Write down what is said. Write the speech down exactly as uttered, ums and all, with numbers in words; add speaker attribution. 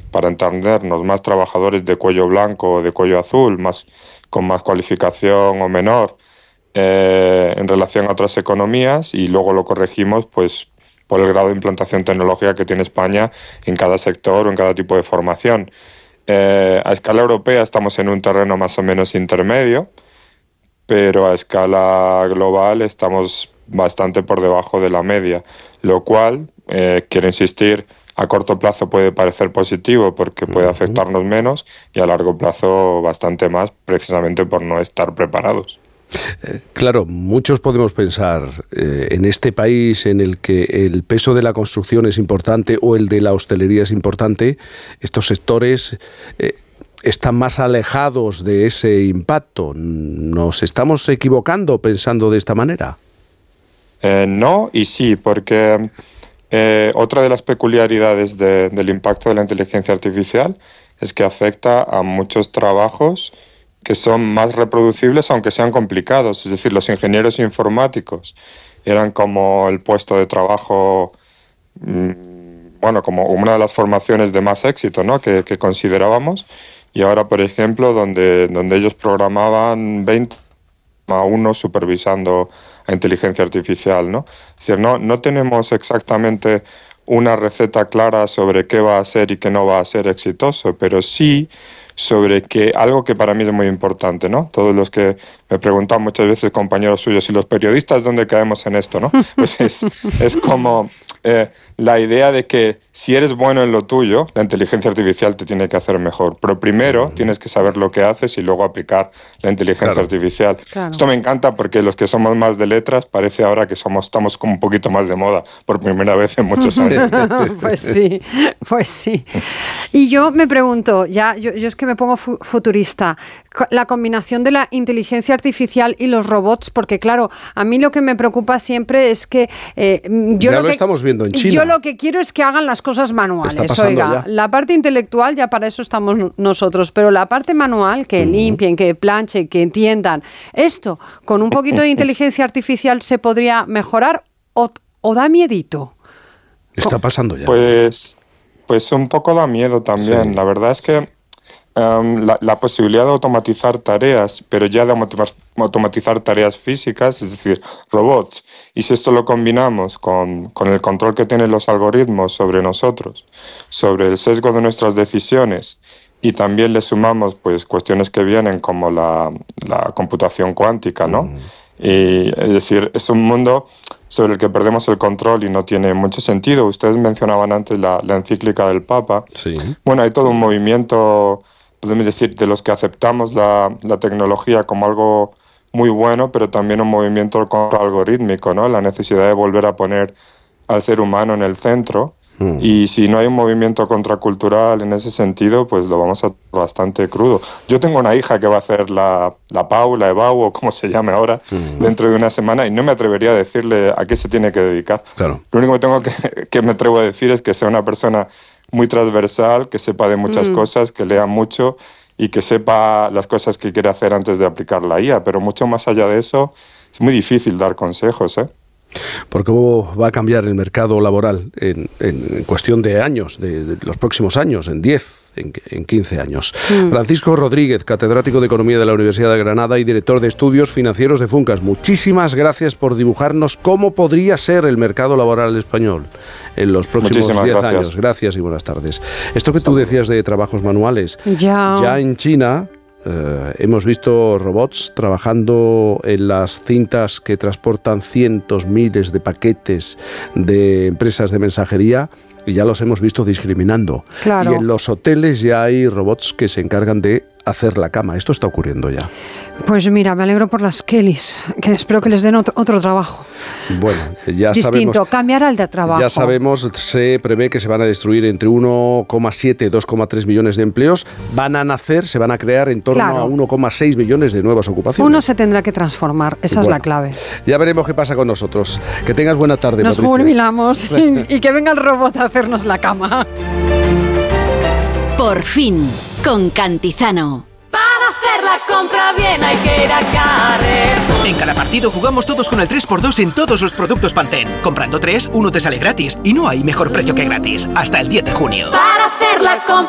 Speaker 1: para entendernos, más trabajadores de cuello blanco o de cuello azul, más, con más cualificación o menor, eh, en relación a otras economías, y luego lo corregimos pues por el grado de implantación tecnológica que tiene España en cada sector o en cada tipo de formación. Eh, a escala europea estamos en un terreno más o menos intermedio, pero a escala global estamos bastante por debajo de la media, lo cual, eh, quiero insistir, a corto plazo puede parecer positivo porque puede afectarnos menos, y a largo plazo bastante más, precisamente por no estar preparados.
Speaker 2: Eh, claro, muchos podemos pensar eh, en este país en el que el peso de la construcción es importante o el de la hostelería es importante, estos sectores eh, están más alejados de ese impacto. ¿Nos estamos equivocando pensando de esta manera?
Speaker 1: Eh, no y sí, porque eh, otra de las peculiaridades de, del impacto de la inteligencia artificial es que afecta a muchos trabajos que son más reproducibles aunque sean complicados. Es decir, los ingenieros informáticos eran como el puesto de trabajo, mmm, bueno, como una de las formaciones de más éxito, ¿no?, que, que considerábamos, y ahora, por ejemplo, donde, donde ellos programaban veinte a uno supervisando a inteligencia artificial, ¿no? Es decir, no, no tenemos exactamente una receta clara sobre qué va a ser y qué no va a ser exitoso, pero sí sobre que algo que para mí es muy importante, ¿no? Todos los que me preguntan muchas veces, compañeros suyos, y los periodistas, ¿dónde caemos en esto, no? Pues es, es como eh, la idea de que si eres bueno en lo tuyo, la inteligencia artificial te tiene que hacer mejor. Pero primero tienes que saber lo que haces y luego aplicar la inteligencia claro. artificial. Claro. Esto me encanta porque los que somos más de letras parece ahora que somos estamos como un poquito más de moda por primera vez en muchos años.
Speaker 3: Pues sí, pues sí. Y yo me pregunto, ya yo, yo es que me pongo fu- futurista, la combinación de la inteligencia artificial y los robots, porque claro, a mí lo que me preocupa siempre es que eh, yo
Speaker 2: ya
Speaker 3: lo,
Speaker 2: lo
Speaker 3: que,
Speaker 2: estamos viendo en China.
Speaker 3: Yo lo que quiero es que hagan las cosas manuales. Oiga, ya. La parte intelectual ya para eso estamos nosotros, pero la parte manual, que uh-huh. limpien, que planchen, que entiendan, esto con un poquito de inteligencia artificial se podría mejorar o, o da miedito.
Speaker 2: Está pasando ya.
Speaker 1: Pues, pues un poco da miedo también. Sí. La verdad es que Um, la, la posibilidad de automatizar tareas, pero ya de automatizar tareas físicas, es decir, robots, y si esto lo combinamos con, con el control que tienen los algoritmos sobre nosotros, sobre el sesgo de nuestras decisiones, y también le sumamos pues cuestiones que vienen como la, la computación cuántica, ¿no? Mm. Y, es decir, es un mundo sobre el que perdemos el control y no tiene mucho sentido. Ustedes mencionaban antes la, la encíclica del Papa.
Speaker 2: Sí.
Speaker 1: Bueno, hay todo un movimiento, podemos decir, de los que aceptamos la, la tecnología como algo muy bueno, pero también un movimiento contra algorítmico, ¿no? La necesidad de volver a poner al ser humano en el centro. Mm. Y si no hay un movimiento contracultural en ese sentido, pues lo vamos a bastante crudo. Yo tengo una hija que va a hacer la, la P A U, la E B A U, o como se llame ahora, mm. dentro de una semana, y no me atrevería a decirle a qué se tiene que dedicar.
Speaker 2: Claro.
Speaker 1: Lo único que tengo que, que me atrevo a decir es que sea una persona muy transversal, que sepa de muchas mm. cosas, que lea mucho y que sepa las cosas que quiere hacer antes de aplicar la I A. Pero mucho más allá de eso, es muy difícil dar consejos, ¿eh?
Speaker 2: ¿Por cómo va a cambiar el mercado laboral en, en, en cuestión de años, de, de los próximos años, en diez, en, en quince años? Mm. Francisco Rodríguez, catedrático de Economía de la Universidad de Granada y director de Estudios Financieros de Funcas. Muchísimas gracias por dibujarnos cómo podría ser el mercado laboral español en los próximos diez años. Gracias y buenas tardes. Esto que tú decías de trabajos manuales,
Speaker 3: ya,
Speaker 2: ya en China... Uh, hemos visto robots trabajando en las cintas que transportan cientos, miles de paquetes de empresas de mensajería y ya los hemos visto discriminando.
Speaker 3: Claro.
Speaker 2: Y en los hoteles ya hay robots que se encargan de hacer la cama. Esto está ocurriendo ya.
Speaker 3: Pues mira, me alegro por las Kellys, que espero que les den otro, otro trabajo.
Speaker 2: Bueno, ya
Speaker 3: Distinto,
Speaker 2: sabemos...
Speaker 3: Distinto, cambiará el de trabajo.
Speaker 2: Ya sabemos, se prevé que se van a destruir entre uno coma siete y dos coma tres millones de empleos. Van a nacer, se van a crear en torno claro. a uno coma seis millones de nuevas ocupaciones.
Speaker 3: Uno se tendrá que transformar, esa bueno, es la clave.
Speaker 2: Ya veremos qué pasa con nosotros. Que tengas buena tarde,
Speaker 3: Nos
Speaker 2: Patricia.
Speaker 3: jubilamos y, y que venga el robot a hacernos la cama.
Speaker 4: Por fin, con Cantizano.
Speaker 5: Hacer la compra bien hay que ir a Carrefour.
Speaker 6: En cada partido jugamos todos con el tres por dos en todos los productos Pantene. Comprando tres, uno te sale gratis. Y no hay mejor precio que gratis. Hasta el diez de junio.
Speaker 5: Para hacer la compra